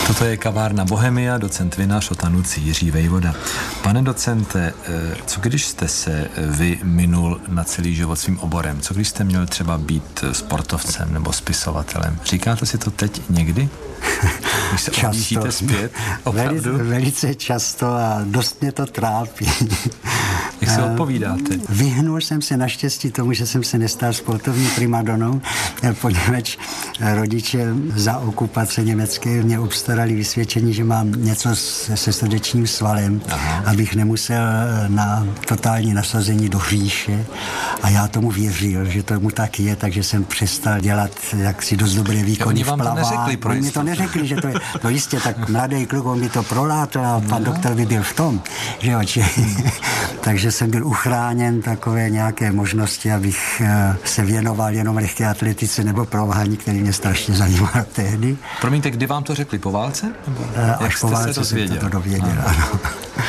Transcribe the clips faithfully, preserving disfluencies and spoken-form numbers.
Toto je kavárna Bohemia, docent vinař Otanucí Jiří Vejvoda. Pane docente, co když jste se vy minul na celý život svým oborem? Co když jste měl třeba být sportovcem nebo spisovatelem? Říkáte si to teď někdy? Když se ohlížíte zpět? Velice, velice často a dost mě to trápí. Jak se odpovídáte? Vyhnul jsem se naštěstí tomu, že jsem se nestal sportovní primadonou, poněvadž rodiče za okupace německé mě obstarali vysvědčení, že mám něco se, se srdečním svalem, aha, abych nemusel na totální nasazení do říše. A já tomu věřil, že tomu tak je, takže jsem přestal dělat jaksi dost dobré výkony v plavání. Oni mi to neřekli, že to je, no jistě, tak mladý kluk, on by to prolátl a pan no. doktor by byl v tom, že jo, či, takže jsem byl uchráněn takové nějaké možnosti, abych se věnoval jenom lehké atletice nebo plavání, který mě strašně zajímalo tehdy. Promiňte, kdy vám to řekli, po válce? Nebo až jak po válce jsem to dověděl, ano.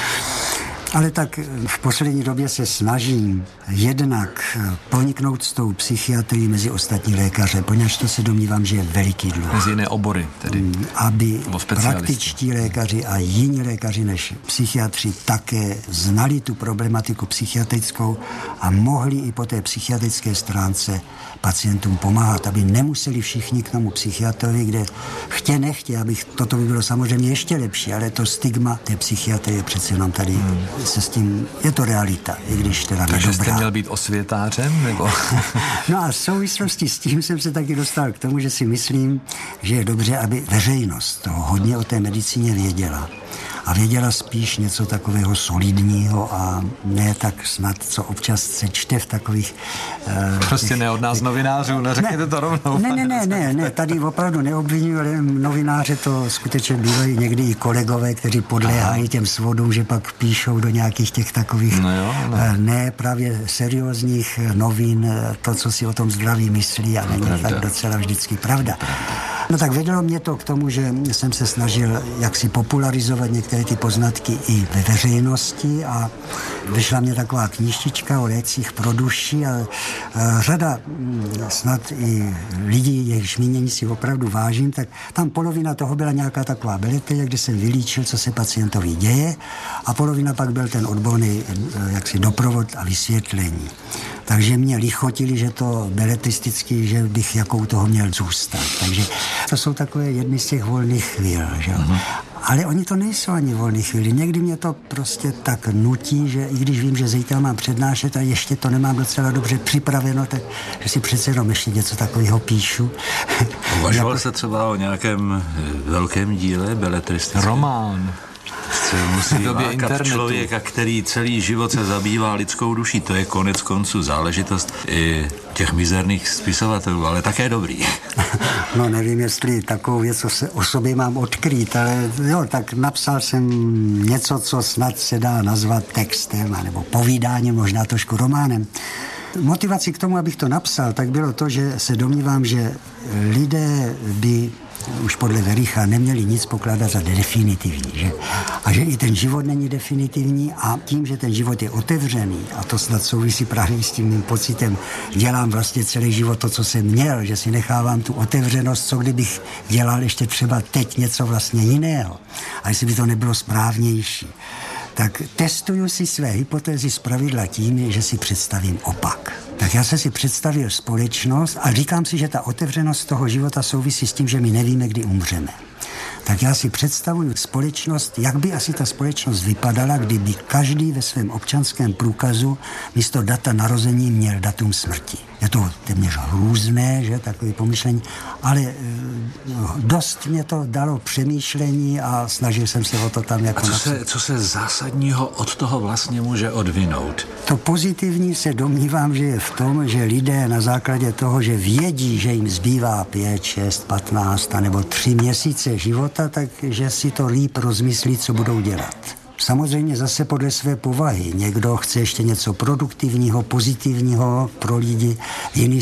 Ale tak v poslední době se snažím jednak proniknout s tou psychiatrií mezi ostatní lékaře, poněvadž to se domnívám, že je veliký dluh. Mezi jiné obory tedy. Aby praktičtí lékaři a jiní lékaři než psychiatři také znali tu problematiku psychiatrickou a mohli i po té psychiatrické stránce pacientům pomáhat, aby nemuseli všichni k tomu psychiatrovi, kde chtě nechtě, abych toto by bylo samozřejmě ještě lepší, ale to stigma té psychiatrie přece jenom tady hmm. se s tím, je to realita, i když teda nedobrá. Takže jste měl být osvětářem, nebo? No a v souvislosti s tím jsem se taky dostal k tomu, že si myslím, že je dobře, aby veřejnost toho hodně o té medicíně věděla. A věděla spíš něco takového solidního a ne tak snad, co občas se čte v takových... Uh, prostě těch, ne od nás novinářů, neřekněte to rovnou. Ne, ne, ne, ne, ne, tady opravdu neobvinuju, ale novináře to skutečně bývají někdy i kolegové, kteří podléhají těm svodům, že pak píšou do nějakých těch takových no jo, no. Uh, ne právě seriózních novin to, co si o tom zdraví myslí a není pravda. Tak docela vždycky pravda. No tak vedlo mě to k tomu, že jsem se snažil jaksi popularizovat některé ty poznatky i ve veřejnosti a vyšla mě taková knížtička o lécích pro duši a, a řada snad i lidí, jejichž mínění si opravdu vážím, tak tam polovina toho byla nějaká taková beleterie, kde jsem vylíčil, co se pacientovi děje a polovina pak byl ten odborný jaksi doprovod a vysvětlení. Takže mě lichotili, že to beletristicky, že bych jakou toho měl zůstat. Takže to jsou takové jedny z těch volných chvíl, že jo. Uh-huh. Ale oni to nejsou ani volné chvíli. Někdy mě to prostě tak nutí, že i když vím, že zítra mám přednášet a ještě to nemám docela dobře připraveno, tak že si přece jenom ještě něco takového píšu. Uvažoval jako... se třeba o nějakém velkém díle beletristickém? Román. Se musí lákat člověka, který celý život se zabývá lidskou duší. To je konec konců záležitost i těch mizerných spisovatelů, ale také dobrý. No nevím, jestli takovou věc se o sobě mám odkrýt, ale jo, tak napsal jsem něco, co snad se dá nazvat textem, nebo povídáním, možná trošku románem. Motivací k tomu, abych to napsal, tak bylo to, že se domnívám, že lidé by už podle Vericha neměli nic pokládat za definitivní, že? A že i ten život není definitivní a tím, že ten život je otevřený a to snad souvisí právě s tím mým pocitem, dělám vlastně celý život to, co jsem měl, že si nechávám tu otevřenost, co kdybych dělal ještě třeba teď něco vlastně jiného a jestli by to nebylo správnější. Tak testuju si své hypotézy zpravidla tím, že si představím opak. Tak já jsem si představil společnost a říkám si, že ta otevřenost toho života souvisí s tím, že my nevíme, kdy umřeme. Tak já si představuju společnost, jak by asi ta společnost vypadala, kdyby každý ve svém občanském průkazu místo data narození měl datum smrti. Je to téměř hrůzné, že, takové pomyšlení, ale e, dost mě to dalo přemýšlení a snažil jsem se o to tam jako... A co se, co se zásadního od toho vlastně může odvinout? To pozitivní se domnívám, že je v tom, že lidé na základě toho, že vědí, že jim zbývá pět, šest, patnáct nebo tři měsíce života, takže si to líp rozmyslí, co budou dělat. Samozřejmě zase podle své povahy. Někdo chce ještě něco produktivního, pozitivního pro lidi, jiný